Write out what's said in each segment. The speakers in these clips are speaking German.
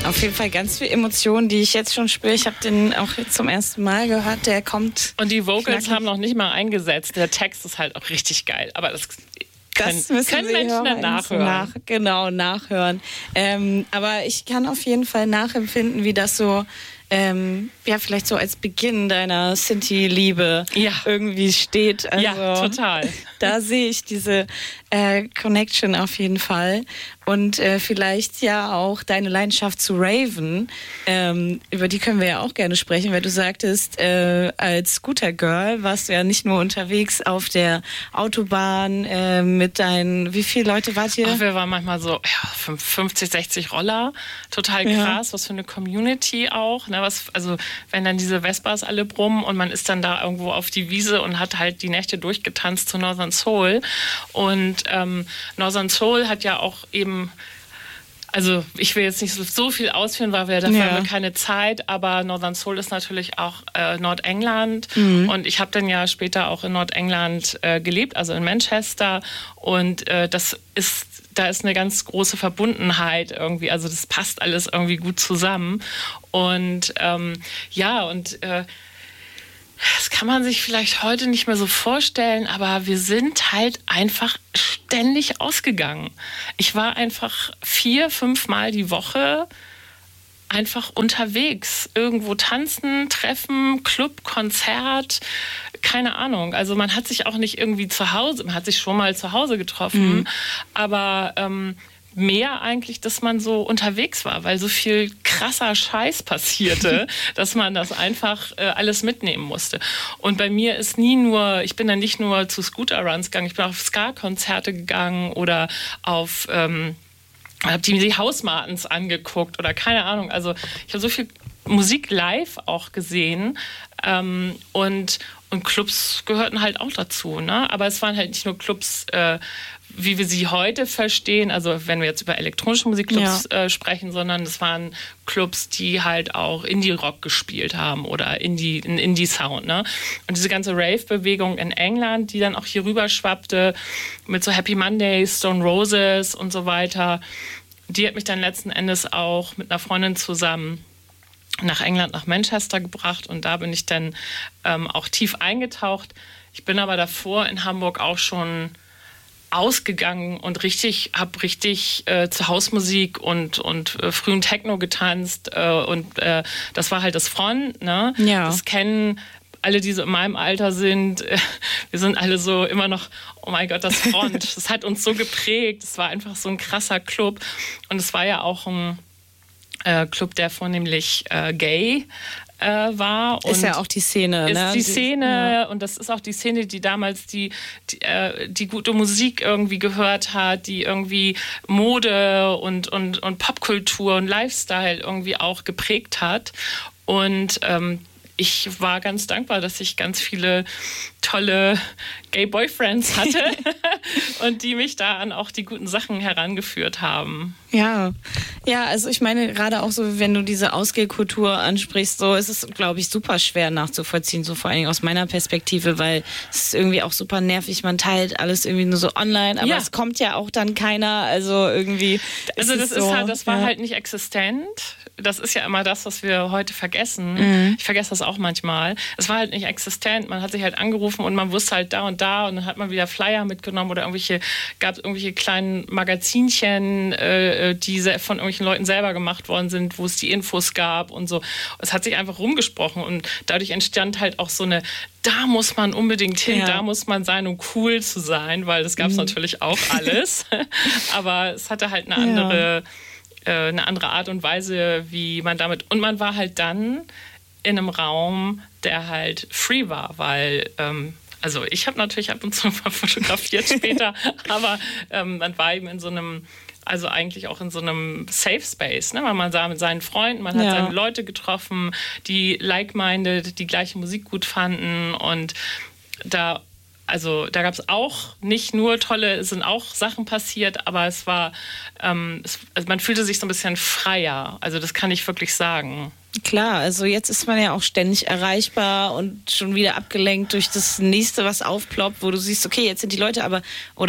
Auf jeden Fall ganz viel Emotionen, die ich jetzt schon spüre. Ich habe den auch jetzt zum ersten Mal gehört. Der kommt. Und die Vocals knackig. haben noch nicht mal eingesetzt. Der Text ist halt auch richtig geil. Aber das können Menschen dann nachhören. Nachhören. Aber ich kann auf jeden Fall nachempfinden, wie das so vielleicht so als Beginn deiner Sinti-Liebe irgendwie steht. Also, ja, total. Da sehe ich diese Connection auf jeden Fall. Und vielleicht ja auch deine Leidenschaft zu Raven, über die können wir ja auch gerne sprechen, weil du sagtest, als Scooter-Girl warst du ja nicht nur unterwegs auf der Autobahn mit deinen, wie viele Leute wart ihr? Ach, wir waren manchmal so 50, 60 Roller, total krass, was für eine Community auch, ne? Also wenn dann diese Vespas alle brummen und man ist dann da irgendwo auf die Wiese und hat halt die Nächte durchgetanzt zu Northern Soul. Und Northern Soul hat ja auch eben, also ich will jetzt nicht so viel ausführen, weil dafür haben wir keine Zeit, aber Northern Soul ist natürlich auch Nordengland und ich habe dann ja später auch in Nordengland gelebt, also in Manchester, und da ist eine ganz große Verbundenheit irgendwie, also das passt alles irgendwie gut zusammen und das kann man sich vielleicht heute nicht mehr so vorstellen, aber wir sind halt einfach ständig ausgegangen. Ich war einfach 4-5 Mal die Woche einfach unterwegs. Irgendwo tanzen, treffen, Club, Konzert, keine Ahnung. Also man hat sich auch nicht irgendwie zu Hause, man hat sich schon mal zu Hause getroffen, aber mehr eigentlich, dass man so unterwegs war, weil so viel krasser Scheiß passierte, dass man das einfach alles mitnehmen musste. Und bei mir ist ich bin dann nicht nur zu Scooter-Runs gegangen, ich bin auf Ska-Konzerte gegangen oder auf, habe die House Martins angeguckt oder keine Ahnung. Also ich habe so viel Musik live auch gesehen und Clubs gehörten halt auch dazu, ne? Aber es waren halt nicht nur Clubs, wie wir sie heute verstehen, also wenn wir jetzt über elektronische Musikclubs sprechen, sondern es waren Clubs, die halt auch Indie-Rock gespielt haben oder Indie-Sound. Ne? Und diese ganze Rave-Bewegung in England, die dann auch hier rüber schwappte mit so Happy Mondays, Stone Roses und so weiter, die hat mich dann letzten Endes auch mit einer Freundin zusammen nach England, nach Manchester gebracht und da bin ich dann auch tief eingetaucht. Ich bin aber davor in Hamburg auch schon ausgegangen und habe richtig zu Hausmusik und frühen Techno getanzt das war halt das Front, ne? Ja. Das kennen alle, die so in meinem Alter sind. Wir sind alle so immer noch, oh mein Gott, das Front. Das hat uns so geprägt. Es war einfach so ein krasser Club und es war ja auch ein Club, der vornehmlich gay war. Und ist ja auch die Szene. Ist die Szene und das ist auch die Szene, die damals die gute Musik irgendwie gehört hat, die irgendwie Mode und Popkultur und Lifestyle irgendwie auch geprägt hat. Und ich war ganz dankbar, dass ich ganz viele tolle Gay-Boyfriends hatte und die mich da an auch die guten Sachen herangeführt haben. Ja, also ich meine, gerade auch so, wenn du diese Ausgehkultur ansprichst, so ist es, glaube ich, super schwer nachzuvollziehen, so vor allen Dingen aus meiner Perspektive, weil es ist irgendwie auch super nervig, man teilt alles irgendwie nur so online, aber es kommt ja auch dann keiner, also irgendwie. Also das war halt nicht existent. Das ist ja immer das, was wir heute vergessen. Ich vergesse das auch manchmal. Es war halt nicht existent. Man hat sich halt angerufen und man wusste halt da und dann hat man wieder Flyer mitgenommen oder gab es irgendwelche kleinen Magazinchen, die von irgendwelchen Leuten selber gemacht worden sind, wo es die Infos gab und so. Es hat sich einfach rumgesprochen und dadurch entstand halt auch so eine, da muss man unbedingt hin, da muss man sein, um cool zu sein, weil das gab es natürlich auch alles. Aber es hatte halt eine andere Art und Weise, wie man damit... Und man war halt dann in einem Raum, der halt free war, weil... Also ich habe natürlich ab und zu mal fotografiert später, aber man war eben in so einem... Also eigentlich auch in so einem Safe Space, ne? Weil man sah mit seinen Freunden, man hat seine Leute getroffen, die like-minded, die gleiche Musik gut fanden und da gab es auch nicht nur es sind auch Sachen passiert, aber es war, man fühlte sich so ein bisschen freier. Also das kann ich wirklich sagen. Klar, also jetzt ist man ja auch ständig erreichbar und schon wieder abgelenkt durch das nächste, was aufploppt, wo du siehst, okay, jetzt sind die Leute aber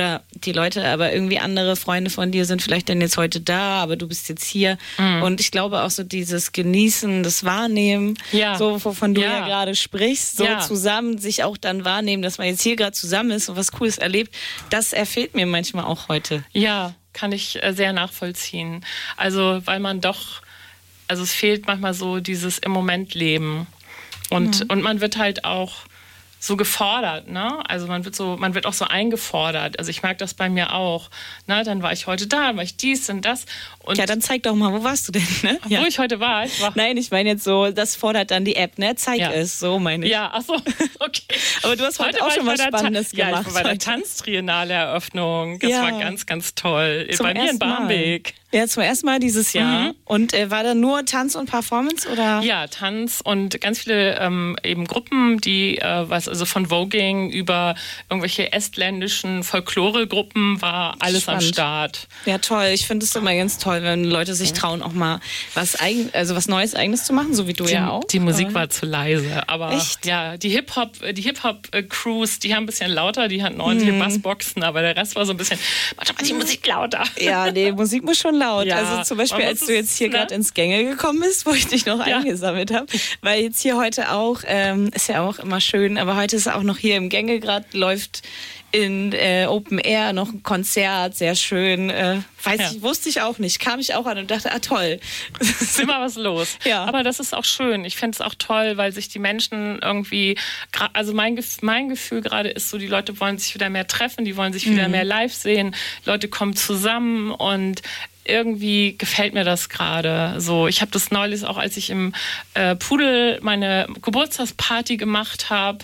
irgendwie andere Freunde von dir sind vielleicht dann jetzt heute da, aber du bist jetzt hier. Und ich glaube auch so dieses Genießen, das Wahrnehmen, so wovon du ja gerade sprichst, so zusammen sich auch dann wahrnehmen, dass man jetzt hier gerade zusammen ist und was Cooles erlebt, das erfehlt mir manchmal auch heute. Ja, kann ich sehr nachvollziehen. Also, weil man doch, also es fehlt manchmal so dieses im Moment Leben. Und man wird halt auch so gefordert, ne? Also man wird auch so eingefordert. Also ich merke das bei mir auch. Ne? Dann war ich heute da, dann war ich dies und das. Und ja, dann zeig doch mal, wo warst du denn? Ne? Wo ich heute war? Nein, ich meine jetzt so, das fordert dann die App, ne? Zeig es, so meine ich. Ja, ach so, okay. Aber du hast heute auch schon was Spannendes gemacht. Ja, ich war bei der Tanztriennale-Eröffnung. Das war ganz, ganz toll. Bei mir in Barmbek. Ja, zum ersten Mal dieses Jahr. Und war da nur Tanz und Performance, oder? Ja, Tanz und ganz viele eben Gruppen, die also von Voging über irgendwelche estländischen Folklore-Gruppen war alles am Start. Ja, toll. Ich finde es immer ganz toll, wenn Leute sich trauen, auch mal was Neues, Eigenes zu machen, so wie du ja auch. Die Musik war zu leise, aber echt? Ja, die Hip-Hop-Crews, die haben ein bisschen lauter, die hatten ordentliche Bassboxen, aber der Rest war so ein bisschen, mach mal die Musik lauter. Ja, nee, Musik muss schon laut. Ja, also zum Beispiel, als du jetzt hier gerade ins Gänge gekommen bist, wo ich dich noch eingesammelt habe, weil jetzt hier heute auch, ist ja auch immer schön, aber heute ist auch noch hier im Gänge gerade, läuft in Open Air noch ein Konzert, sehr schön. Wusste ich auch nicht. Kam ich auch an und dachte, toll. Ist immer was los. Ja. Aber das ist auch schön. Ich finde es auch toll, weil sich die Menschen irgendwie, also mein Gefühl gerade ist so, die Leute wollen sich wieder mehr treffen, die wollen sich wieder mehr live sehen, Leute kommen zusammen und irgendwie gefällt mir das gerade so. Ich habe das neulich auch, als ich im Pudel meine Geburtstagsparty gemacht habe,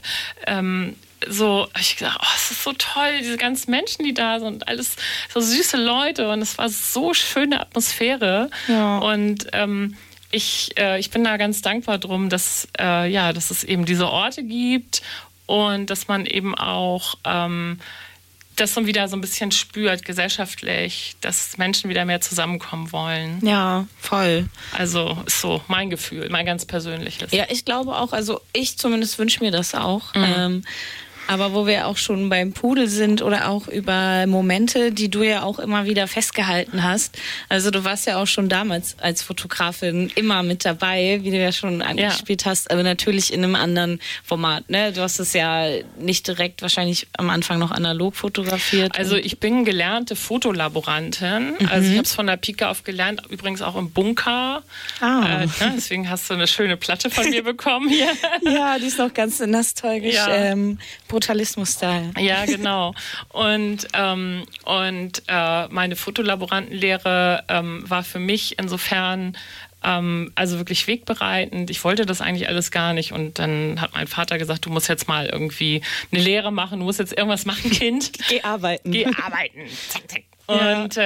so, habe ich gedacht, es ist so toll, diese ganzen Menschen, die da sind, alles so süße Leute und es war so schöne Atmosphäre. Ja. Und ich bin da ganz dankbar drum, dass es eben diese Orte gibt und dass man eben auch das so wieder so ein bisschen spürt, gesellschaftlich, dass Menschen wieder mehr zusammenkommen wollen. Ja, voll. Also ist so mein Gefühl, mein ganz persönliches. Ja, ich glaube auch, also ich zumindest wünsche mir das auch. Aber wo wir auch schon beim Pudel sind oder auch über Momente, die du ja auch immer wieder festgehalten hast. Also du warst ja auch schon damals als Fotografin immer mit dabei, wie du ja schon angespielt hast, aber natürlich in einem anderen Format. Ne? Du hast es ja nicht direkt wahrscheinlich am Anfang noch analog fotografiert. Also ich bin gelernte Fotolaborantin. Also ich habe es von der Pike auf gelernt, übrigens auch im Bunker. Deswegen hast du eine schöne Platte von mir bekommen hier. Ja, die ist noch ganz nostalgisch. Ja. Brutalismus-Style. Ja, genau. Und meine Fotolaborantenlehre war für mich insofern also wirklich wegbereitend. Ich wollte das eigentlich alles gar nicht. Und dann hat mein Vater gesagt, du musst jetzt mal irgendwie eine Lehre machen, du musst jetzt irgendwas machen, Kind. Geh arbeiten. Zack, zack. Und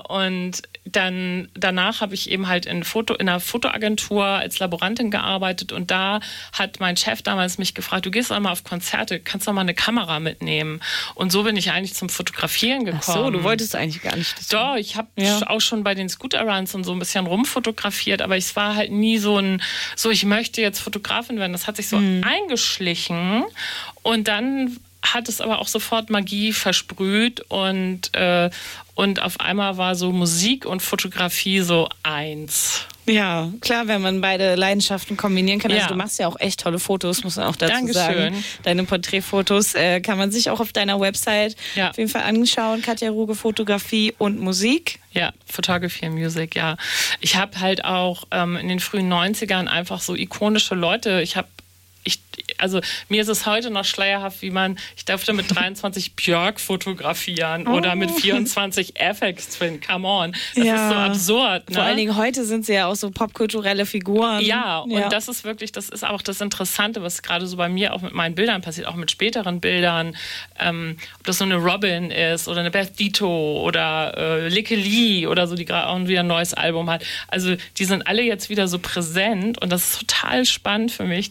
dann danach habe ich eben halt in einer Fotoagentur als Laborantin gearbeitet und da hat mein Chef damals mich gefragt, du gehst doch mal auf Konzerte, kannst doch mal eine Kamera mitnehmen. Und so bin ich eigentlich zum Fotografieren gekommen. Ach so, du wolltest eigentlich gar nicht. Doch, ich habe auch schon bei den Scooter-Runs und so ein bisschen rumfotografiert, aber es war halt nie so ich möchte jetzt Fotografin werden. Das hat sich so eingeschlichen und dann hat es aber auch sofort Magie versprüht und auf einmal war so Musik und Fotografie so eins. Ja, klar, wenn man beide Leidenschaften kombinieren kann. Also du machst ja auch echt tolle Fotos, muss man auch dazu sagen. Deine Porträtfotos kann man sich auch auf deiner Website auf jeden Fall anschauen. Katja Ruge, Fotografie und Musik. Ja, Photography and Music, ja. Ich habe halt auch in den frühen 90ern einfach so ikonische Leute, also mir ist es heute noch schleierhaft, ich durfte mit 23 Björk fotografieren oder mit 24 Aphex Twin, come on. Das ist so absurd. Ne? Vor allen Dingen heute sind sie ja auch so popkulturelle Figuren. Ja, und das ist auch das Interessante, was gerade so bei mir auch mit meinen Bildern passiert, auch mit späteren Bildern, ob das so eine Robin ist oder eine Beth Ditto oder Likke Lee oder so, die gerade auch wieder ein neues Album hat. Also die sind alle jetzt wieder so präsent und das ist total spannend für mich,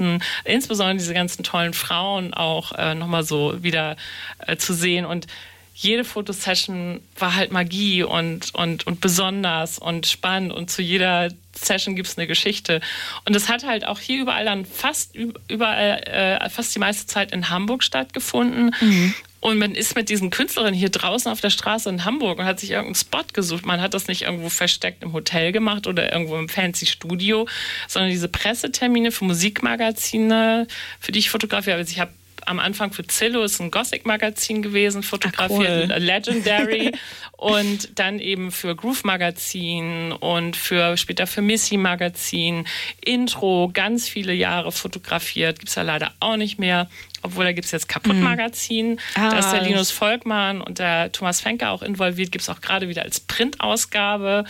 insbesondere diese ganzen tollen Frauen auch nochmal so wieder zu sehen. Und jede Fotosession war halt Magie und besonders und spannend und zu jeder Session gibt es eine Geschichte. Und es hat halt auch hier überall dann fast die meiste Zeit in Hamburg stattgefunden. Und man ist mit diesen Künstlerinnen hier draußen auf der Straße in Hamburg und hat sich irgendeinen Spot gesucht. Man hat das nicht irgendwo versteckt im Hotel gemacht oder irgendwo im fancy Studio, sondern diese Pressetermine für Musikmagazine, für die ich fotografiere. Also ich habe am Anfang für Zillow, ist ein Gothic-Magazin gewesen, fotografiert, cool. Legendary. Und dann eben für Groove-Magazin und später für Missy-Magazin, Intro, ganz viele Jahre fotografiert. Gibt es ja leider auch nicht mehr. Obwohl, da gibt es jetzt Kaputt-Magazin. Da ist der Linus Volkmann und der Thomas Fenke auch involviert. Gibt es auch gerade wieder als Printausgabe.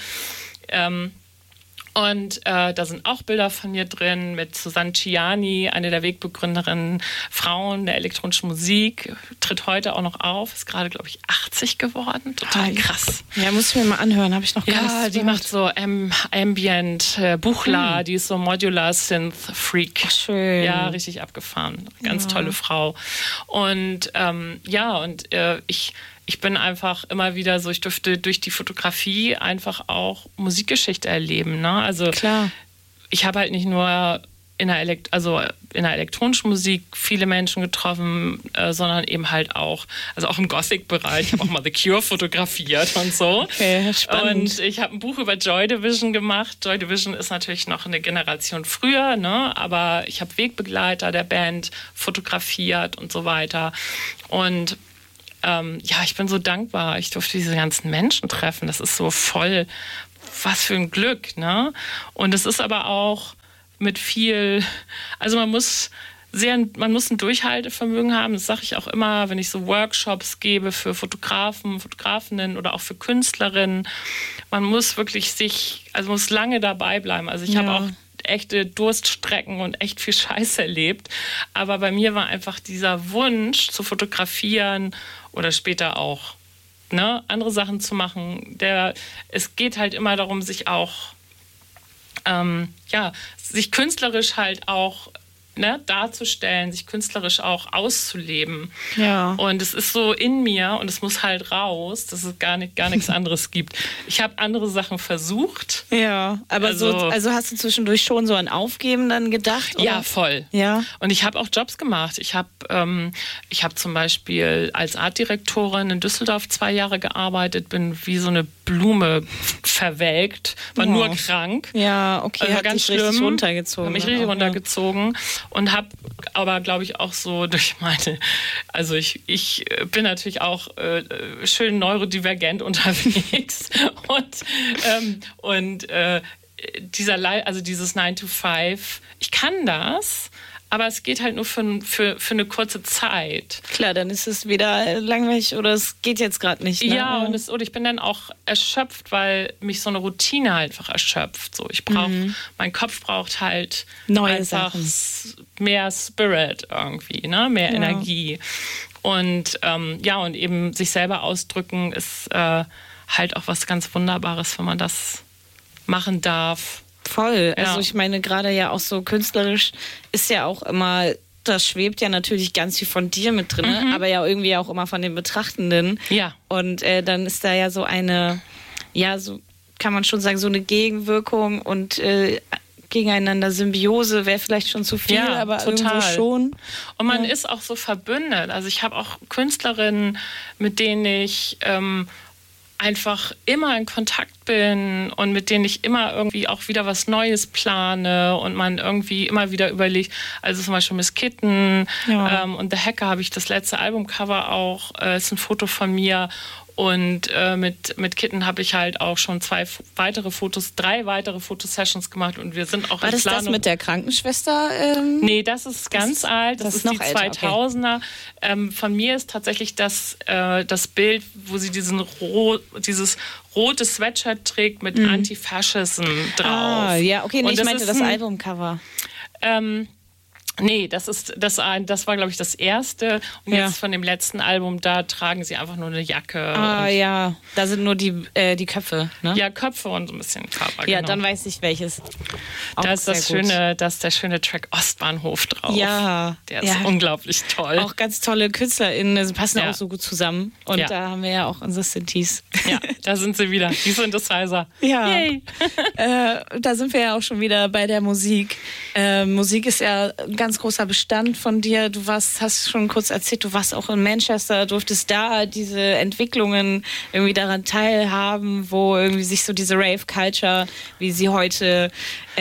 Und da sind auch Bilder von mir drin mit Susanne Ciani, eine der Wegbegründerinnen Frauen der elektronischen Musik, tritt heute auch noch auf, ist gerade, glaube ich, 80 geworden. Total krass. Ja, muss ich mir mal anhören, habe ich noch gar nicht gehört. Die macht so Ambient, Buchla, die ist so Modular Synth Freak. Ach, schön. Ja, richtig abgefahren. Ganz tolle Frau. Und ich bin einfach immer wieder so, ich durfte durch die Fotografie einfach auch Musikgeschichte erleben. Ne? Also klar. Ich habe halt nicht nur in der elektronischen Musik viele Menschen getroffen, sondern eben halt auch, also auch im Gothic-Bereich. Ich habe auch mal The Cure fotografiert und so. Okay, spannend. Und ich habe ein Buch über Joy Division gemacht. Joy Division ist natürlich noch eine Generation früher, ne? Aber ich habe Wegbegleiter der Band fotografiert und so weiter. Und ich bin so dankbar. Ich durfte diese ganzen Menschen treffen. Das ist so voll, was für ein Glück, ne? Und es ist aber auch mit viel, also man muss ein Durchhaltevermögen haben. Das sage ich auch immer, wenn ich so Workshops gebe für Fotografen, Fotografinnen oder auch für Künstlerinnen. Man muss wirklich muss lange dabei bleiben. Also ich habe auch echte Durststrecken und echt viel Scheiße erlebt. Aber bei mir war einfach dieser Wunsch zu fotografieren oder später auch andere Sachen zu machen. Es geht halt immer darum, sich auch sich künstlerisch halt auch darzustellen, sich künstlerisch auch auszuleben. Ja. Und es ist so in mir und es muss halt raus, dass es gar nichts anderes gibt. Ich habe andere Sachen versucht. Ja, aber also hast du zwischendurch schon so an Aufgeben dann gedacht? Oder? Ja, voll. Ja. Und ich habe auch Jobs gemacht. Ich habe zum Beispiel als Artdirektorin in Düsseldorf 2 Jahre gearbeitet, bin wie so eine Blume verwelkt, war nur krank. Ja, okay, also hat ganz dich richtig runtergezogen. Hat mich richtig runtergezogen und habe aber, glaube ich, auch so durch also ich bin natürlich auch schön neurodivergent unterwegs und dieses 9 to 5, ich kann das, aber es geht halt nur für eine kurze Zeit. Klar, dann ist es wieder langweilig oder es geht jetzt gerade nicht. Ne? Ja, und ich bin dann auch erschöpft, weil mich so eine Routine halt einfach erschöpft. So, mein Kopf braucht halt neue einfach Sachen. Mehr Spirit irgendwie, ne? Mehr Energie. Und und eben sich selber ausdrücken ist halt auch was ganz Wunderbares, wenn man das machen darf. Voll. Also ich meine, gerade ja auch so künstlerisch ist ja auch immer, das schwebt ja natürlich ganz viel von dir mit drin, aber ja irgendwie auch immer von den Betrachtenden. Ja. Und dann ist da ja so eine, so kann man schon sagen, so eine Gegenwirkung und gegeneinander Symbiose wäre vielleicht schon zu viel, aber total. Irgendwo schon. Und man ist auch so verbündet. Also ich habe auch Künstlerinnen, mit denen ich einfach immer in Kontakt bin und mit denen ich immer irgendwie auch wieder was Neues plane und man irgendwie immer wieder überlegt, also zum Beispiel Miss Kitten und The Hacker habe ich das letzte Albumcover auch, ist ein Foto von mir. Und mit Kitten habe ich halt auch schon 3 weitere Fotosessions gemacht und wir sind auch in Planung. War das mit der Krankenschwester? Nee, das ist ganz alt, das ist die 2000er. Okay. Von mir ist tatsächlich das Bild, wo sie dieses rote Sweatshirt trägt mit Anti-Fascism drauf. Ah, ja, okay, ich meinte das Albumcover. Nee, das war, glaube ich, das erste. Und jetzt von dem letzten Album, da tragen sie einfach nur eine Jacke. Ah, ja. Da sind nur die Köpfe, ne? Ja, Köpfe und so ein bisschen Körper. Ja, genau. Dann weiß ich welches. Da ist der schöne Track Ostbahnhof drauf. Ja. Der ist unglaublich toll. Auch ganz tolle KünstlerInnen, sie passen auch so gut zusammen. Und da haben wir ja auch unsere Synthes. Ja, da sind sie wieder, die Synthesizer. Ja. Yay. Da sind wir ja auch schon wieder bei der Musik. Musik ist ja ein ganz großer Bestand von dir. Hast schon kurz erzählt, du warst auch in Manchester, durftest da diese Entwicklungen irgendwie daran teilhaben, wo irgendwie sich so diese Rave-Culture, wie sie heute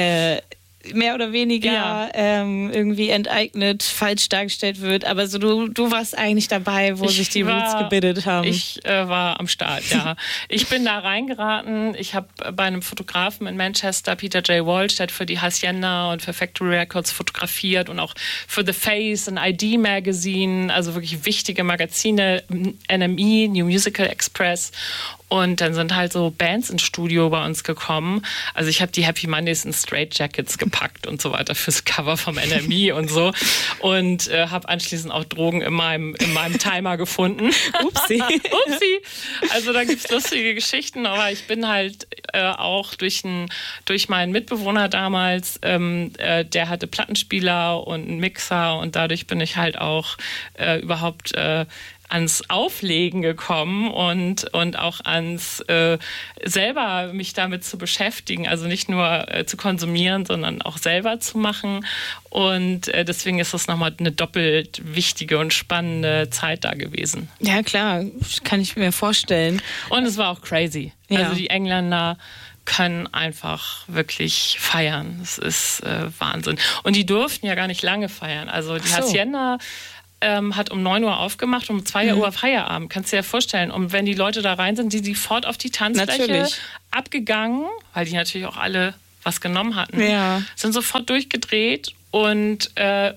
mehr oder weniger irgendwie enteignet, falsch dargestellt wird. Aber so du warst eigentlich dabei, wo sich die Roots gebildet haben. Ich war am Start, ja. Ich bin da reingeraten. Ich habe bei einem Fotografen in Manchester, Peter J. Walsh, der hat für die Hacienda und für Factory Records fotografiert und auch für The Face, ein ID Magazine, also wirklich wichtige Magazine, NME, New Musical Express. Und dann sind halt so Bands ins Studio bei uns gekommen. Also ich habe die Happy Mondays in Straight Jackets gepackt und so weiter fürs Cover vom NME und so. Und habe anschließend auch Drogen in meinem Timer gefunden. Upsi. Upsi. Also da gibt's lustige Geschichten. Aber ich bin halt auch durch meinen Mitbewohner damals, der hatte Plattenspieler und einen Mixer. Und dadurch bin ich halt auch überhaupt ans Auflegen gekommen und auch ans selber mich damit zu beschäftigen, also nicht nur zu konsumieren, sondern auch selber zu machen. Und deswegen ist das nochmal eine doppelt wichtige und spannende Zeit da gewesen. Ja, klar, kann ich mir vorstellen. Und es war auch crazy. Ja. Also die Engländer können einfach wirklich feiern. Das ist Wahnsinn. Und die durften ja gar nicht lange feiern. Also die Hacienda hat um 9 Uhr aufgemacht, um 2 Uhr Feierabend. Kannst du dir ja vorstellen. Und wenn die Leute da rein sind, die sofort auf die Tanzfläche abgegangen, weil die natürlich auch alle was genommen hatten, sind sofort durchgedreht. Und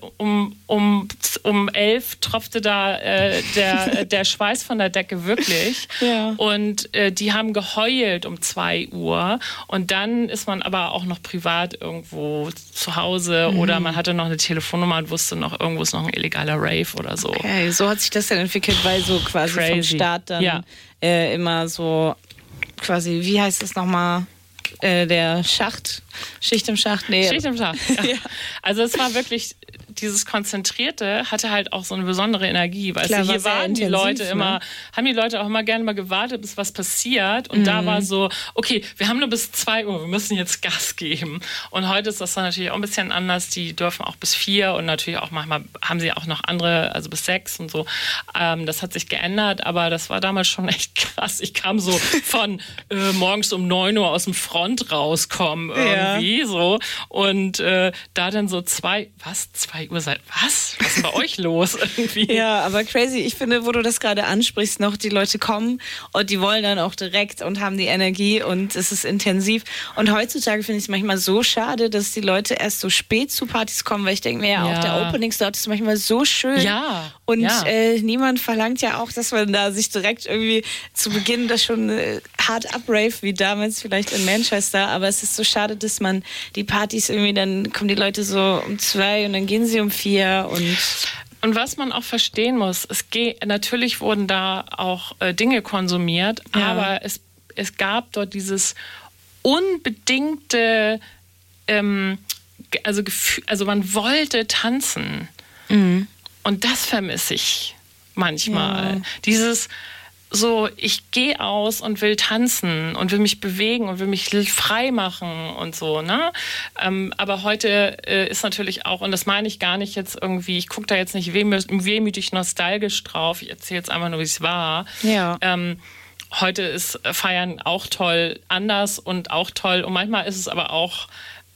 um 11 tropfte da der Schweiß von der Decke wirklich. Ja. Und die haben geheult um 2 Uhr. Und dann ist man aber auch noch privat irgendwo zu Hause oder man hatte noch eine Telefonnummer und wusste noch, irgendwo ist noch ein illegaler Rave oder so. Okay, so hat sich das dann entwickelt, weil so quasi vom Start dann immer so quasi, wie heißt es nochmal? Der Schicht im Schacht. Nee. Schicht im Schacht, ja. Also es war wirklich, dieses Konzentrierte hatte halt auch so eine besondere Energie. Weißt du, hier waren die Leute immer, haben die Leute auch immer gerne mal gewartet, bis was passiert. Und da war so, okay, wir haben nur bis 2 Uhr, wir müssen jetzt Gas geben. Und heute ist das dann natürlich auch ein bisschen anders. Die dürfen auch bis 4 und natürlich auch manchmal haben sie auch noch andere, also bis 6 und so. Das hat sich geändert, aber das war damals schon echt krass. Ich kam so von morgens um 9 Uhr aus dem Front rauskommen irgendwie so. Und da dann so 2 Uhr was ist denn bei euch los irgendwie? Ja, aber crazy. Ich finde, wo du das gerade ansprichst, noch die Leute kommen und die wollen dann auch direkt und haben die Energie und es ist intensiv. Und heutzutage finde ich es manchmal so schade, dass die Leute erst so spät zu Partys kommen, weil ich denke mir auch der Opening-Slot ist manchmal so schön. Ja. Und niemand verlangt ja auch, dass man da sich direkt irgendwie zu Beginn das schon hart abrave, wie damals vielleicht in Manchester. Aber es ist so schade, dass man die Partys irgendwie, dann kommen die Leute so um 2 und dann gehen sie um 4 und was man auch verstehen muss, natürlich wurden da auch Dinge konsumiert, aber es gab dort dieses unbedingte, also man wollte tanzen. Mhm. Und das vermisse ich manchmal. Dieses so, ich gehe aus und will tanzen und will mich bewegen und will mich frei machen und so, ne? Aber heute ist natürlich auch, und das meine ich gar nicht jetzt irgendwie, ich gucke da jetzt nicht wehmütig nostalgisch drauf, ich erzähle jetzt einfach nur, wie es war. Ja. Heute ist Feiern auch toll, anders und auch toll. Und manchmal ist es aber auch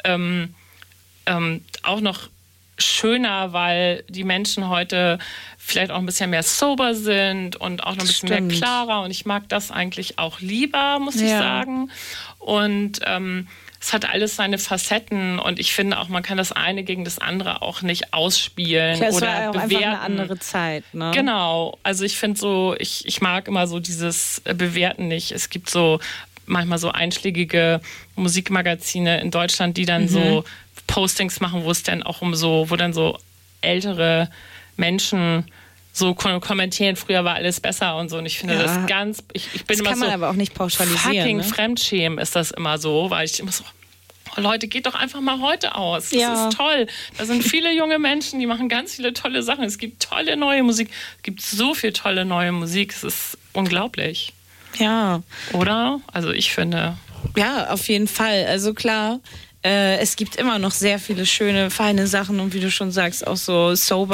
noch schöner, weil die Menschen heute vielleicht auch ein bisschen mehr sober sind und auch noch ein bisschen mehr klarer. Und ich mag das eigentlich auch lieber, muss ich sagen. Und es hat alles seine Facetten und ich finde auch, man kann das eine gegen das andere auch nicht ausspielen oder war ja auch bewerten. Einfach eine andere Zeit, ne? Genau. Also ich finde so, ich mag immer so dieses Bewerten nicht. Es gibt so manchmal so einschlägige Musikmagazine in Deutschland, die dann so Postings machen, wo es dann auch wo dann so ältere Menschen so kommentieren, früher war alles besser und so. Und ich finde das ganz, ich bin das immer kann man so aber auch nicht pauschalisieren. Fucking ne? Fremdschämen ist das immer so, weil ich immer so, oh Leute, geht doch einfach mal heute aus. Das ist toll. Da sind viele junge Menschen, die machen ganz viele tolle Sachen. Es gibt tolle neue Musik. Es gibt so viel tolle neue Musik. Es ist unglaublich. Ja. Oder? Also ich finde. Ja, auf jeden Fall. Also klar, es gibt immer noch sehr viele schöne, feine Sachen und wie du schon sagst, auch so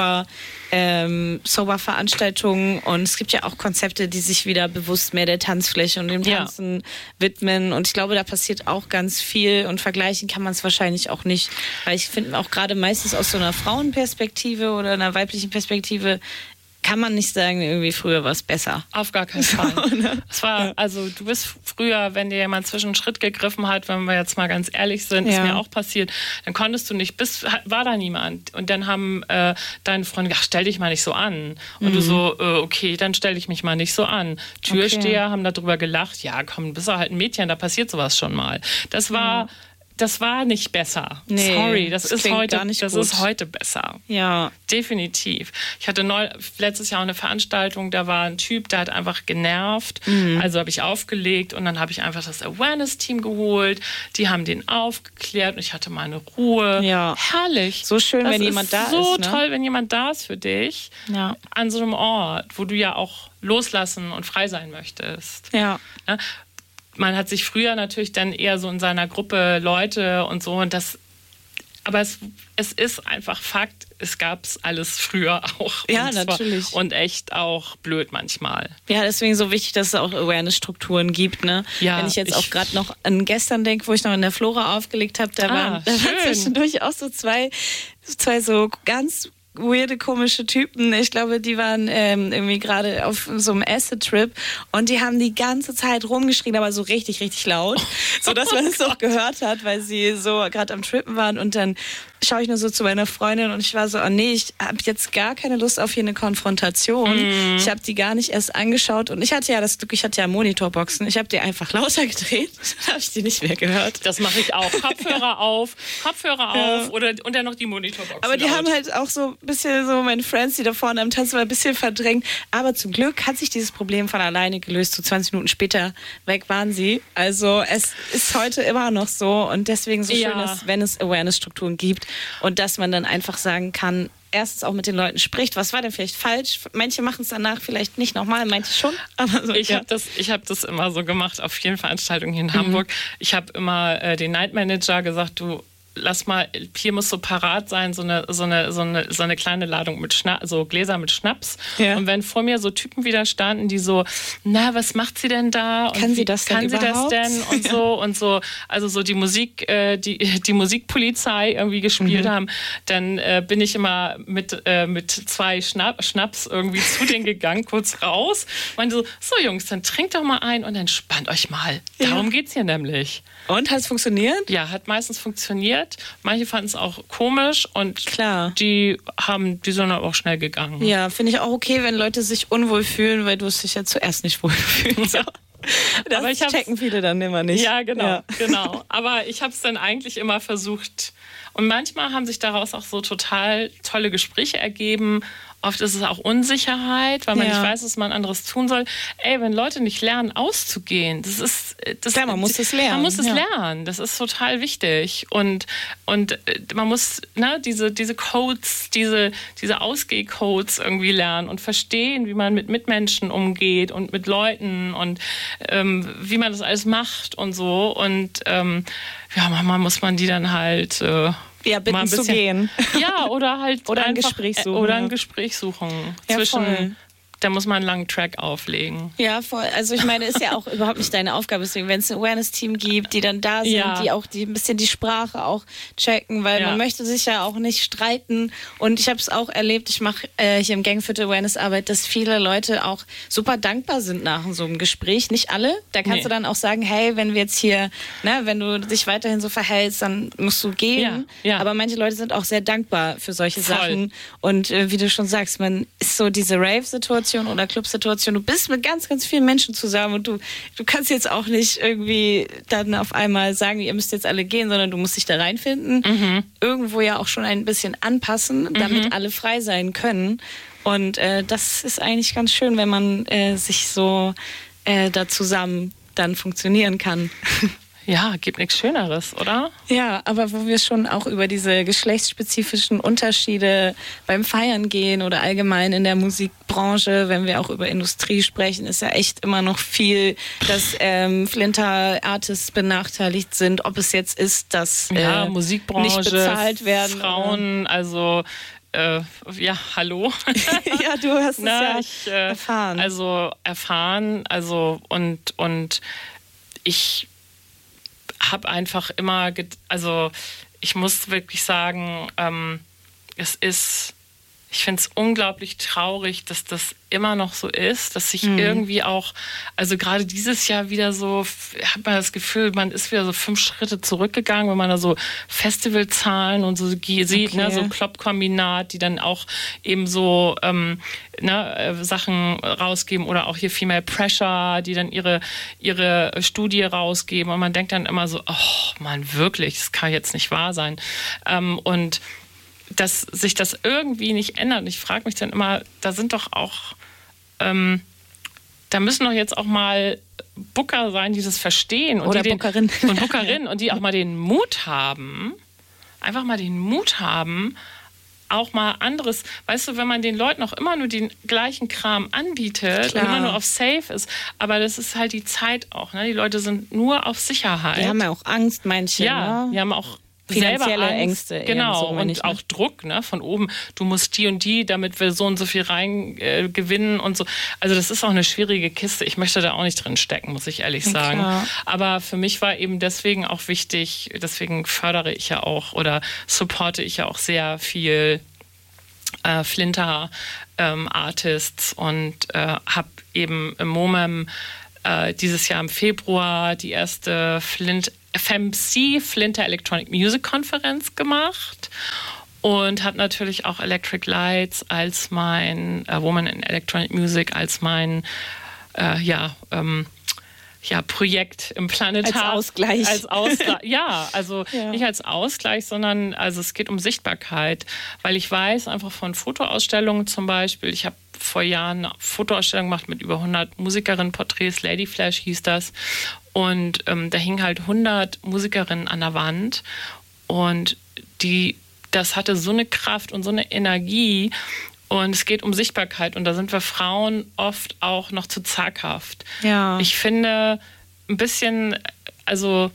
Sober-Veranstaltungen und es gibt ja auch Konzepte, die sich wieder bewusst mehr der Tanzfläche und dem Tanzen widmen und ich glaube, da passiert auch ganz viel und vergleichen kann man es wahrscheinlich auch nicht, weil ich finde auch gerade meistens aus so einer Frauenperspektive oder einer weiblichen Perspektive kann man nicht sagen, irgendwie früher war es besser. Auf gar keinen Fall. Es war, also du bist früher, wenn dir jemand zwischen den Schritt gegriffen hat, wenn wir jetzt mal ganz ehrlich sind, ist mir auch passiert, dann konntest du nicht, war da niemand. Und dann haben deine Freunde gesagt, stell dich mal nicht so an. Und du so, okay, dann stell dich mich mal nicht so an. Türsteher haben darüber gelacht, ja komm, bist du halt ein Mädchen, da passiert sowas schon mal. Das war nicht besser. Nee, sorry, das ist heute besser. Ja. Definitiv. Ich hatte letztes Jahr eine Veranstaltung, da war ein Typ, der hat einfach genervt. Also habe ich aufgelegt und dann habe ich einfach das Awareness-Team geholt. Die haben den aufgeklärt und ich hatte meine Ruhe. Ja. Herrlich. So schön, wenn jemand da ist. So toll, wenn jemand da ist für dich. Ja. An so einem Ort, wo du ja auch loslassen und frei sein möchtest. Ja. Man hat sich früher natürlich dann eher so in seiner Gruppe Leute und so und das, aber es ist einfach Fakt, es gab es alles früher auch. Ja, natürlich. Und echt auch blöd manchmal. Ja, deswegen so wichtig, dass es auch Awareness-Strukturen gibt. Ne? Ja, wenn ich jetzt auch gerade noch an gestern denke, wo ich noch in der Flora aufgelegt habe, da waren zwischendurch auch so zwei so ganz weirde, komische Typen. Ich glaube, die waren irgendwie gerade auf so einem Acid-Trip und die haben die ganze Zeit rumgeschrien, aber so richtig, richtig laut, sodass man es auch gehört hat, weil sie so gerade am Trippen waren und dann schaue ich nur so zu meiner Freundin und ich war so, oh nee, ich habe jetzt gar keine Lust auf hier eine Konfrontation. Ich habe die gar nicht erst angeschaut und ich hatte ja das Glück, ich hatte ja Monitorboxen. Ich habe die einfach lauter gedreht, dann habe ich die nicht mehr gehört. Das mache ich auch. Kopfhörer auf und dann noch die Monitorboxen. Aber die haben halt auch so ein bisschen so meine Friends, die da vorne am Tanzen waren, ein bisschen verdrängt. Aber zum Glück hat sich dieses Problem von alleine gelöst. So 20 Minuten später weg waren sie. Also es ist heute immer noch so und deswegen so schön ist, wenn es Awareness-Strukturen gibt. Und dass man dann einfach sagen kann, erstens auch mit den Leuten spricht, was war denn vielleicht falsch? Manche machen es danach vielleicht nicht nochmal, manche schon. Aber so, ich habe das immer so gemacht auf vielen Veranstaltungen hier in Hamburg. Ich habe immer den Night Manager gesagt, du lass mal, hier muss so parat sein, so eine kleine Ladung mit so Gläser mit Schnaps. Ja. Und wenn vor mir so Typen wieder standen, die so, na, was macht sie denn da? Und kann sie das denn überhaupt? Und so und so, also so die Musik, die Musikpolizei irgendwie gespielt haben, dann bin ich immer mit 2 Schnaps irgendwie zu denen gegangen, kurz raus. Meinte so Jungs, dann trinkt doch mal ein und entspannt euch mal. Darum geht's hier nämlich. Und hat es funktioniert? Ja, hat meistens funktioniert. Manche fanden es auch komisch und die sind aber auch schnell gegangen. Ja, finde ich auch okay, wenn Leute sich unwohl fühlen, weil du es dich ja zuerst nicht wohl fühlst. Ja. Das checken viele dann immer nicht. Ja, genau. Aber ich habe es dann eigentlich immer versucht. Und manchmal haben sich daraus auch so total tolle Gespräche ergeben. Oft ist es auch Unsicherheit, weil man nicht weiß, was man anderes tun soll. Ey, wenn Leute nicht lernen, auszugehen, man muss es lernen. Man muss es lernen. Das ist total wichtig. Und man muss diese Codes, diese Ausgehcodes irgendwie lernen und verstehen, wie man mit Mitmenschen umgeht und mit Leuten und wie man das alles macht und so. Und manchmal muss man die dann halt bitten mal zu gehen. Ja, oder halt oder ein Gespräch suchen. Oder ein Gespräch suchen. Voll. Da muss man einen langen Track auflegen. Ja, voll. Also ich meine, ist ja auch überhaupt nicht deine Aufgabe. Deswegen, wenn es ein Awareness-Team gibt, die dann da sind, die auch ein bisschen die Sprache auch checken, weil man möchte sich ja auch nicht streiten. Und ich habe es auch erlebt, ich mache hier im Gang für die Awareness-Arbeit, dass viele Leute auch super dankbar sind nach so einem Gespräch. Nicht alle. Da kannst du dann auch sagen, hey, wenn wir jetzt hier, wenn du dich weiterhin so verhältst, dann musst du gehen. Ja. Aber manche Leute sind auch sehr dankbar für solche Sachen. Und wie du schon sagst, man ist so diese Rave-Situation, Barsituation oder Clubsituation. Du bist mit ganz, ganz vielen Menschen zusammen und du kannst jetzt auch nicht irgendwie dann auf einmal sagen, ihr müsst jetzt alle gehen, sondern du musst dich da reinfinden. Irgendwo ja auch schon ein bisschen anpassen, damit alle frei sein können. Und das ist eigentlich ganz schön, wenn man sich so da zusammen dann funktionieren kann. Ja, gibt nichts Schöneres, oder? Ja, aber wo wir schon auch über diese geschlechtsspezifischen Unterschiede beim Feiern gehen oder allgemein in der Musikbranche, wenn wir auch über Industrie sprechen, ist ja echt immer noch viel, dass Flinter-Artists benachteiligt sind, ob es jetzt ist, dass Musikbranche, nicht bezahlt werden. Frauen, also ja, hallo. Ja, du hast es erfahren. Und ich habe einfach immer, ich muss wirklich sagen, ich finde es unglaublich traurig, dass das immer noch so ist, dass sich irgendwie auch, also gerade dieses Jahr wieder so, hat man das Gefühl, man ist wieder so 5 Schritte zurückgegangen, wenn man da so Festivalzahlen und so sieht, ne, so Klopp-Kombinat, die dann auch eben so Sachen rausgeben oder auch hier Female Pressure, die dann ihre Studie rausgeben und man denkt dann immer so, oh man, wirklich, das kann jetzt nicht wahr sein. Und dass sich das irgendwie nicht ändert. Und ich frage mich dann immer, da sind doch auch, da müssen doch jetzt auch mal Booker sein, die das verstehen. Und oder Bookerinnen. Und Bookerinnen und die auch mal den Mut haben, auch mal anderes, weißt du, wenn man den Leuten auch immer nur den gleichen Kram anbietet, und immer nur auf Safe ist, aber das ist halt die Zeit auch, ne? Die Leute sind nur auf Sicherheit. Die haben ja auch Angst, manche. Ja, die haben auch finanzielle Angst, Ängste. Genau, so, und auch Druck, ne, von oben. Du musst die und die, damit wir so und so viel rein gewinnen und so. Also das ist auch eine schwierige Kiste. Ich möchte da auch nicht drin stecken, muss ich ehrlich sagen. Klar. Aber für mich war eben deswegen auch wichtig, deswegen fördere ich ja auch oder supporte ich ja auch sehr viel Flinter-Artists und habe eben im MOMEM dieses Jahr im Februar die erste FEMC, Flinter Electronic Music Konferenz gemacht und habe natürlich auch Electric Lights als mein Woman in Electronic Music als mein Projekt im Planetar. Als Ausgleich. Ja, also nicht als Ausgleich, sondern also es geht um Sichtbarkeit, weil ich weiß einfach von Fotoausstellungen zum Beispiel, ich habe vor Jahren eine Fotoausstellung gemacht mit über 100 Musikerinnen-Porträts, Lady Flash hieß das. Und da hingen halt 100 Musikerinnen an der Wand. Und das hatte so eine Kraft und so eine Energie. Und es geht um Sichtbarkeit. Und da sind wir Frauen oft auch noch zu zaghaft. Ja. Ich finde ein bisschen, also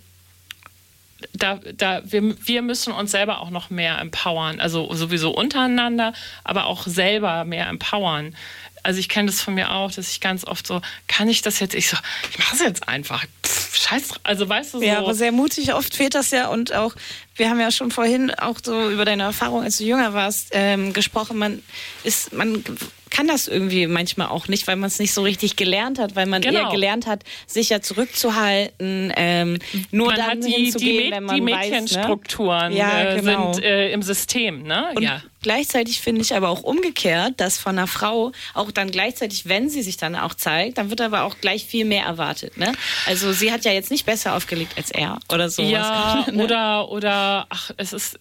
wir müssen uns selber auch noch mehr empowern. Also sowieso untereinander, aber auch selber mehr empowern. Also ich kenne das von mir auch, dass ich ganz oft so, kann ich das jetzt? Ich mache es jetzt einfach. Scheiß, also weißt du so. Ja, aber sehr mutig, oft fehlt das ja und auch, wir haben ja schon vorhin auch so über deine Erfahrung, als du jünger warst, gesprochen, man kann das irgendwie manchmal auch nicht, weil man es nicht so richtig gelernt hat, weil man eher gelernt hat, sich ja zurückzuhalten, nur man dann hat hinzugehen, wenn man die Mädchenstrukturen sind im System, ne? Und gleichzeitig finde ich aber auch umgekehrt, dass von einer Frau auch dann gleichzeitig, wenn sie sich dann auch zeigt, dann wird aber auch gleich viel mehr erwartet, ne? Also sie hat ja jetzt nicht besser aufgelegt als er oder so. Ja, oder es ist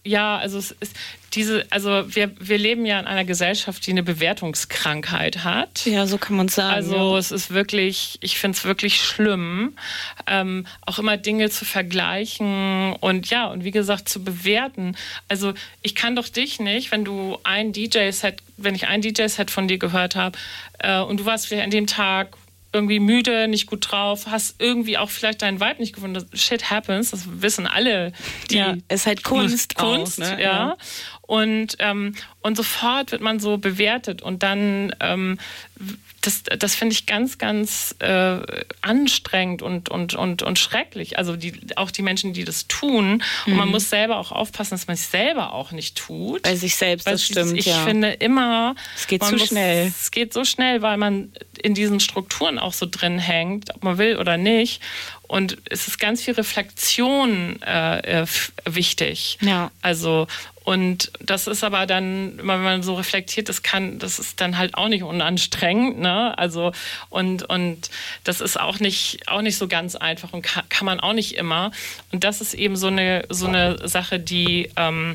wir leben ja in einer Gesellschaft, die eine Bewertungskrankheit hat. Ja, so kann man sagen. Also es ist wirklich, ich finde es wirklich schlimm, auch immer Dinge zu vergleichen und wie gesagt zu bewerten. Also ich kann doch dich nicht, wenn ich ein DJ-Set von dir gehört habe und du warst vielleicht an dem Tag irgendwie müde, nicht gut drauf, hast irgendwie auch vielleicht deinen Vibe nicht gefunden. Shit happens, das wissen alle. Es ist halt Kunst auch, ne? Ja. Und sofort wird man so bewertet und dann das finde ich ganz, ganz anstrengend und schrecklich. Also auch die Menschen, die das tun. Und man muss selber auch aufpassen, dass man es selber auch nicht tut. Bei sich selbst, das stimmt, Ich finde immer... Es geht zu schnell. Es geht so schnell, weil man in diesen Strukturen auch so drin hängt, ob man will oder nicht. und es ist ganz viel Reflexion wichtig. Ja. Also, und das ist aber dann, wenn man so reflektiert, das ist dann halt auch nicht unanstrengend, ne? Also, und das ist auch nicht so ganz einfach und kann man auch nicht immer. Und das ist eben so eine Sache, die,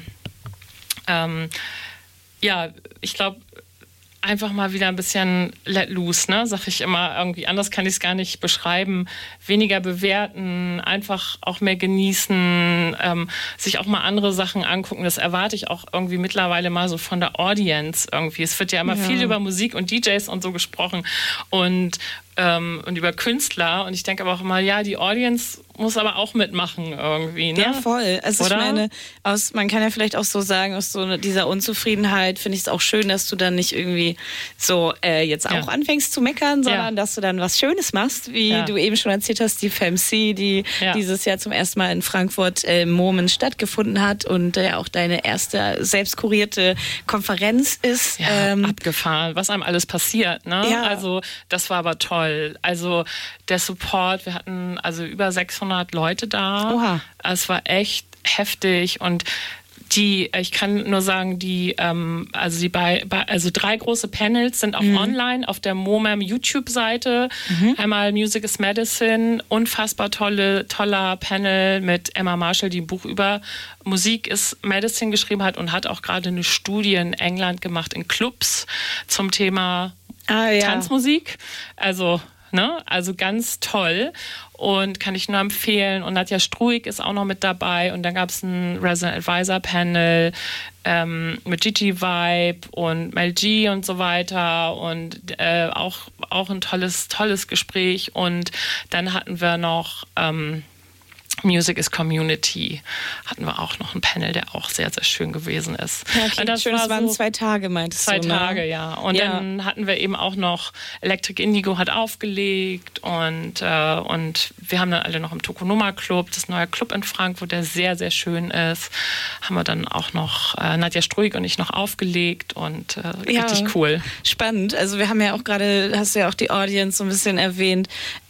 ja, ich glaube, einfach mal wieder ein bisschen let loose, ne? Sag ich immer irgendwie. Anders kann ich es gar nicht beschreiben. Weniger bewerten, einfach auch mehr genießen, sich auch mal andere Sachen angucken. Das erwarte ich auch irgendwie mittlerweile mal so von der Audience irgendwie. Es wird ja immer viel über Musik und DJs und so gesprochen und über Künstler. Und ich denke aber auch immer, ja, die Audience muss aber auch mitmachen irgendwie. Ne? Ja, voll. Also Oder? ich meine, man kann ja vielleicht auch so sagen, aus so dieser Unzufriedenheit finde ich es auch schön, dass du dann nicht irgendwie so jetzt auch anfängst zu meckern, sondern dass du dann was Schönes machst, wie du eben schon erzählt hast, die FEMC, die dieses Jahr zum ersten Mal in Frankfurt Momen stattgefunden hat und auch deine erste selbst kurierte Konferenz ist. Ja, abgefahren, was einem alles passiert. Ne? Ja. Also das war aber toll. Also der Support, wir hatten also über 600 Leute da. Oha. Es war echt heftig und ich kann nur sagen, also 3 große Panels sind auch online auf der MoMAM YouTube-Seite. Einmal Music is Medicine, unfassbar toller Panel mit Emma Marshall, die ein Buch über Musik is Medicine geschrieben hat und hat auch gerade eine Studie in England gemacht in Clubs zum Thema Tanzmusik. Also ganz toll und kann ich nur empfehlen. Und Nadja Struik ist auch noch mit dabei. Und dann gab es ein Resident Advisor Panel mit Gigi Vibe und Mel G und so weiter. Und auch ein tolles Gespräch. Und dann hatten wir noch Music is Community, hatten wir auch noch ein Panel, der auch sehr, sehr schön gewesen ist. Ja, okay, das waren 2 Tage, meintest du, 2 Tage, ja. Und dann hatten wir eben auch noch Electric Indigo hat aufgelegt und wir haben dann alle noch im Tokonoma Club, das neue Club in Frankfurt, der sehr, sehr schön ist, haben wir dann auch noch Nadja Struik und ich noch aufgelegt und richtig cool. Spannend. Also wir haben ja auch gerade, hast du ja auch die Audience so ein bisschen erwähnt,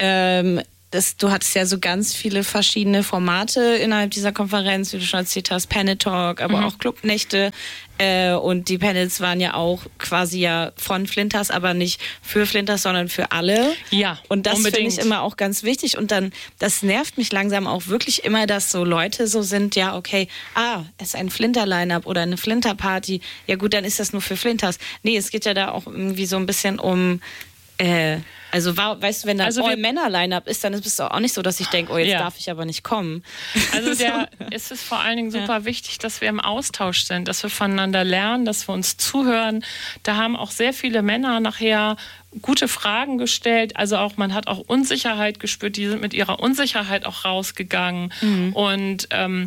du hattest ja so ganz viele verschiedene Formate innerhalb dieser Konferenz, wie du schon erzählt hast, Panel Talk, aber auch Clubnächte. Und die Panels waren ja auch quasi von Flinters, aber nicht für Flinters, sondern für alle. Ja, und das finde ich immer auch ganz wichtig. Und dann, das nervt mich langsam auch wirklich immer, dass so Leute so sind, ja, okay, es ist ein Flinter-Line-Up oder eine Flinter-Party. Ja gut, dann ist das nur für Flinters. Nee, es geht ja da auch irgendwie so ein bisschen um also weißt du, wenn da All-Männer-Line-Up ist, dann ist es auch nicht so, dass ich denke, oh, jetzt darf ich aber nicht kommen. Also es ist vor allen Dingen super wichtig, dass wir im Austausch sind, dass wir voneinander lernen, dass wir uns zuhören. Da haben auch sehr viele Männer nachher gute Fragen gestellt. Also auch, man hat auch Unsicherheit gespürt. Die sind mit ihrer Unsicherheit auch rausgegangen. Und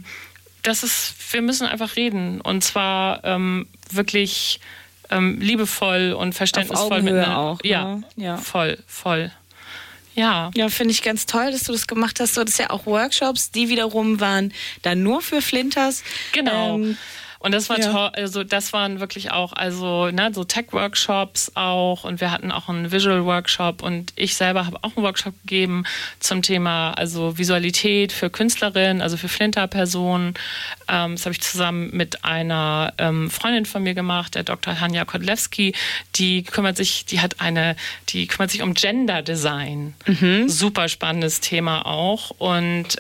wir müssen einfach reden. Und zwar wirklich liebevoll und verständnisvoll miteinander. Auch, ne? Ja, voll. Ja. Ja, finde ich ganz toll, dass du das gemacht hast. Du hattest ja auch Workshops, die wiederum waren dann nur für Flinters. Genau. Und das war toll, also das waren wirklich auch, so Tech-Workshops auch und wir hatten auch einen Visual-Workshop und ich selber habe auch einen Workshop gegeben zum Thema Visualität für Künstlerinnen, also für Flinter-Personen. Das habe ich zusammen mit einer Freundin von mir gemacht, der Dr. Hanja Kodlewski, die kümmert sich um Gender Design. Super spannendes Thema auch und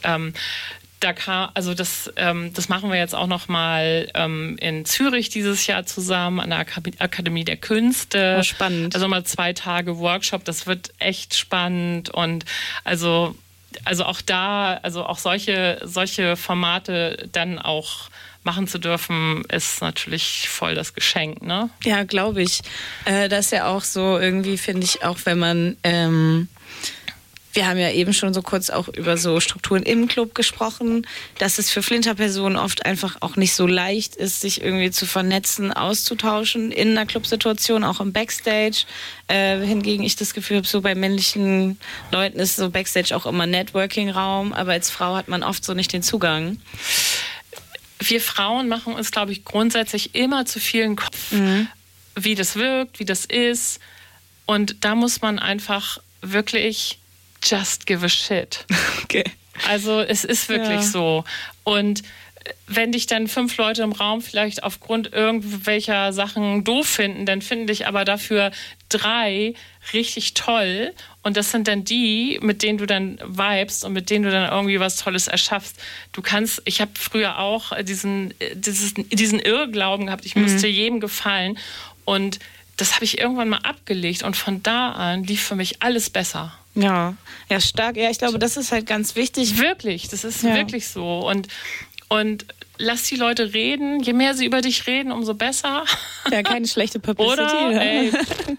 das machen wir jetzt auch noch mal in Zürich dieses Jahr zusammen an der Akademie der Künste. Oh, spannend. Also mal 2 Tage Workshop, das wird echt spannend und also auch da, auch solche Formate dann auch machen zu dürfen, ist natürlich voll das Geschenk, ne? Ja, glaube ich. Das ist ja auch so irgendwie, finde ich, auch wenn man wir haben ja eben schon so kurz auch über so Strukturen im Club gesprochen, dass es für Flinter-Personen oft einfach auch nicht so leicht ist, sich irgendwie zu vernetzen, auszutauschen in einer Clubsituation, auch im Backstage. Hingegen ich das Gefühl habe, so bei männlichen Leuten ist so Backstage auch immer Networking-Raum, aber als Frau hat man oft so nicht den Zugang. Wir Frauen machen uns, glaube ich, grundsätzlich immer zu vielen Kopf, wie das wirkt, wie das ist. Und da muss man einfach wirklich just give a shit. Okay. Also es ist wirklich so. Und wenn dich dann 5 Leute im Raum vielleicht aufgrund irgendwelcher Sachen doof finden, dann finden dich aber dafür 3 richtig toll. Und das sind dann die, mit denen du dann vibest und mit denen du dann irgendwie was Tolles erschaffst. Ich habe früher auch diesen Irrglauben gehabt, ich müsste jedem gefallen. Und das habe ich irgendwann mal abgelegt. Und von da an lief für mich alles besser. Ja, stark. Ja, ich glaube, das ist halt ganz wichtig. Wirklich, das ist wirklich so. Und lass die Leute reden. Je mehr sie über dich reden, umso besser. Ja, keine schlechte Publicity. Oder? Ey,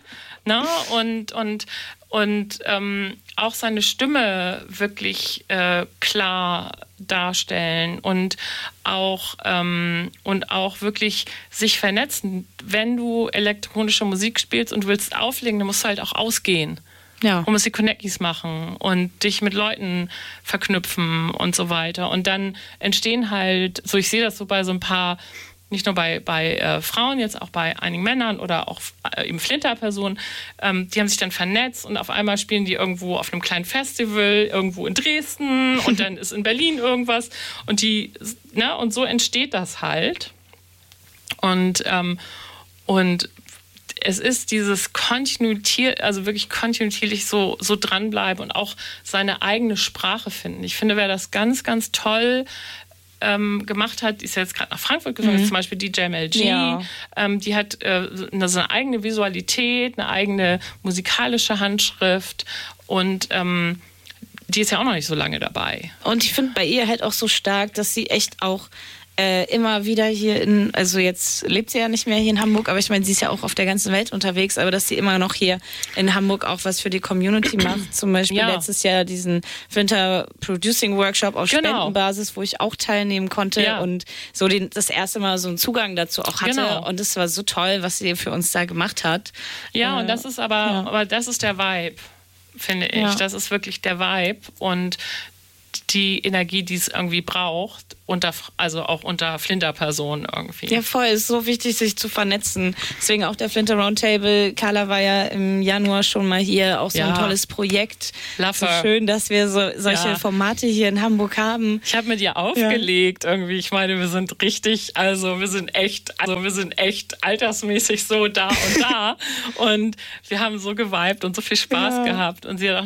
und auch seine Stimme wirklich klar darstellen und auch wirklich sich vernetzen. Wenn du elektronische Musik spielst und willst auflegen, dann musst du halt auch ausgehen. Ja. Und musst die Connecties machen und dich mit Leuten verknüpfen und so weiter. Und dann entstehen halt, so ich sehe das so bei so ein paar, nicht nur bei Frauen, jetzt auch bei einigen Männern oder auch eben Flinterpersonen, die haben sich dann vernetzt und auf einmal spielen die irgendwo auf einem kleinen Festival, irgendwo in Dresden und dann ist in Berlin irgendwas und und so entsteht das halt. Und es ist dieses wirklich kontinuierlich so dranbleiben und auch seine eigene Sprache finden. Ich finde, wer das ganz, ganz toll gemacht hat, ist ja jetzt gerade nach Frankfurt gesungen, ist zum Beispiel DJ Mel G. Ja. Die hat so eine eigene Visualität, eine eigene musikalische Handschrift und die ist ja auch noch nicht so lange dabei. Und ich finde bei ihr halt auch so stark, dass sie echt auch immer wieder hier also jetzt lebt sie ja nicht mehr hier in Hamburg, aber ich meine, sie ist ja auch auf der ganzen Welt unterwegs, aber dass sie immer noch hier in Hamburg auch was für die Community macht. Zum Beispiel letztes Jahr diesen Winter Producing Workshop auf Spendenbasis, wo ich auch teilnehmen konnte und so das erste Mal so einen Zugang dazu auch hatte. Und es war so toll, was sie für uns da gemacht hat. Ja, und das ist aber das ist der Vibe, finde ich. Ja. Das ist wirklich der Vibe und die Energie, die es irgendwie braucht, also auch unter Flinter-Personen irgendwie. Ja, voll. Es ist so wichtig, sich zu vernetzen. Deswegen auch der Flinter Roundtable. Carla war ja im Januar schon mal hier. Auch so ein tolles Projekt. So schön, dass wir solche Formate hier in Hamburg haben. Ich habe mit ihr aufgelegt irgendwie. Ich meine, wir sind echt altersmäßig so da und da. Und wir haben so geweibt und so viel Spaß gehabt. Und sie hat auch